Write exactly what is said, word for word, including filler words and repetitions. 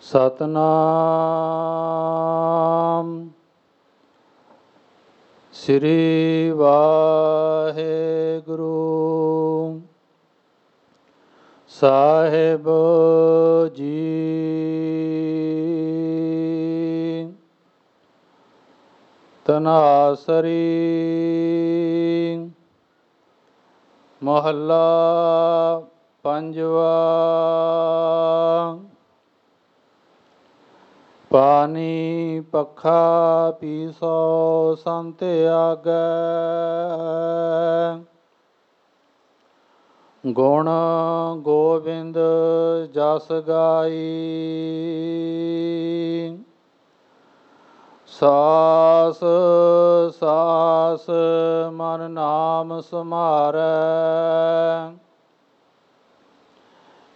ਸਤਨਾਮ ਸ੍ਰੀ ਵਾਹਿਗੁਰੂ ਸਾਹਿਬ ਜੀ। ਧਨਾਸਰੀ ਮਹੱਲਾ ਪੰਜਵਾ। ਪਾਣੀ ਪੱਖਾ ਪੀਸੋ ਸੰਤ ਆਗੈ, ਗੁਣ ਗੋਬਿੰਦ ਜਸ ਗਾਈ। ਸਾਸ ਸਾਸ ਮਨ ਨਾਮ ਸਮਾਰੈ,